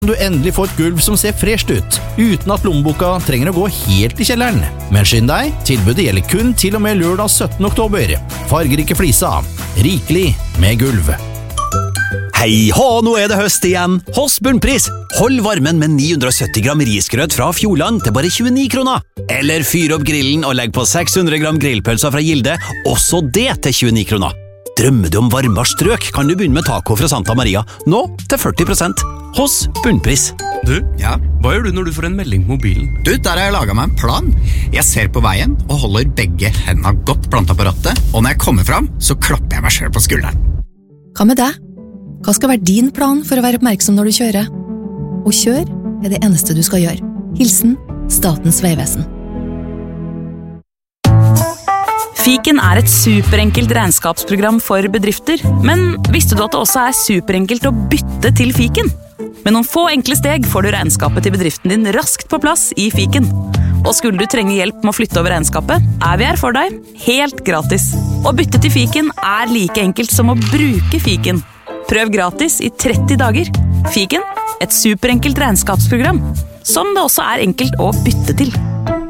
Du endelig får et gulv som ser fresht ut, uten at lommeboka trenger å gå helt i kjelleren. Men skynd deg, tilbudet gjelder kun til og med lørdag 17. oktober. Fargerike flisa, rikelig med gulv. Hei hå, nå det høst igjen. Hos Bunnpris. Hold varmen med 970 gram risgrøt fra Fjordland til bare 29 kroner. Eller fyr opp grillen og legg på 600 gram grillpølser fra Gilde, også det til 29 kroner. Drømmer du om varmere strøk, kan du begynne med taco fra Santa Maria, nå til 40%. Hos Bunnpris. Du, hva gjør du når du får en melding på mobilen? Du, der har jeg laget meg en plan. Jeg ser på veien og holder begge hendene godt plantet på rattet, og når jeg kommer fram, så klapper jeg meg selv på skulderen. Hva med deg? Hva skal være din plan for å være oppmerksom når du kjører? Å kjøre det eneste du skal gjøre. Hilsen Statens vegvesen. Fiken et superenkelt regnskapsprogram for bedrifter, men visste du at det også superenkelt å bytte til Fiken? Med noen få enkle steg får du regnskapet til bedriften din raskt på plass i Fiken. Og skulle du trenge hjelp med å flytte over regnskapet, vi her for deg, helt gratis. Å bytte til Fiken like enkelt som å bruke Fiken. Prøv gratis i 30 dager. Fiken, et superenkelt regnskapsprogram, som det også enkelt å bytte til.